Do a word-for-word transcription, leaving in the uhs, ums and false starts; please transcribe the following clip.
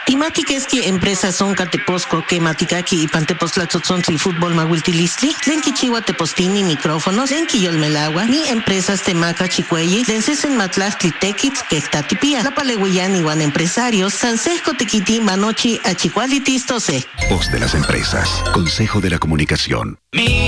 Timaki keski empresas son Cateposco, que Matikaki y Pantepostlatzotzontli Fútbol Mahuiltilistli, Lenki Chihuahua Tepostini micrófonos, Lenki Yolmelagua, mi empresas Temaca Chicueyi, Lencesen Matlastli Tequitz, Quectatipía, La Palehuillán iguan empresarios, Sansesco Tequiti Manochi Achicualitistose. Voz de las empresas, Consejo de la Comunicación. Mi